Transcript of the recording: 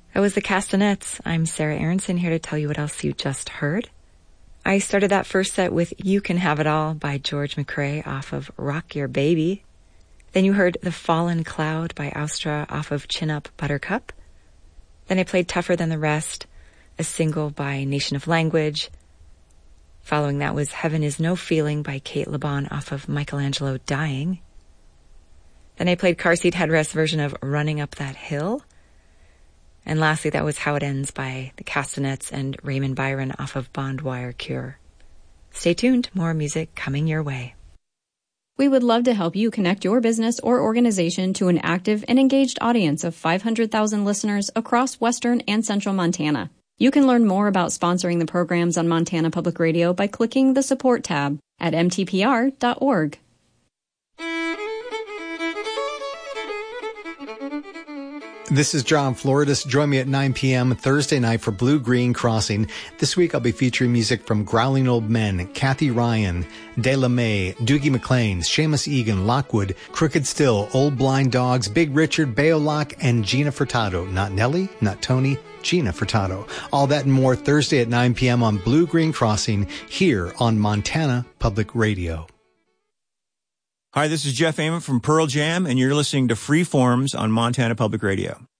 That was the Castanets. I'm Sarah Aronson, here to tell you what else you just heard. I started that first set with You Can Have It All by George McRae off of Rock Your Baby. Then you heard The Fallen Cloud by Austra off of Chin Up Buttercup. Then I played Tougher Than the Rest, a single by Nation of Language. Following that was Heaven Is No Feeling by Kate LeBon off of Michelangelo Dying. Then I played Car Seat Headrest version of Running Up That Hill. And lastly, that was How It Ends by the Castanets and Raymond Byron off of Bond Wire Cure. Stay tuned, more music coming your way. We would love to help you connect your business or organization to an active and engaged audience of 500,000 listeners across western and central Montana. You can learn more about sponsoring the programs on Montana Public Radio by clicking the Support tab at mtpr.org. This is John Floridis. Join me at 9 p.m. Thursday night for Blue Green Crossing. This week I'll be featuring music from Growling Old Men, Kathy Ryan, De La May, Doogie McLean, Seamus Egan, Lockwood, Crooked Still, Old Blind Dogs, Big Richard, Beolock, and Gina Furtado. Not Nelly, not Tony, Gina Furtado. All that and more Thursday at 9 p.m. on Blue Green Crossing here on Montana Public Radio. Hi, this is Jeff Ament from Pearl Jam, and you're listening to Free Forms on Montana Public Radio.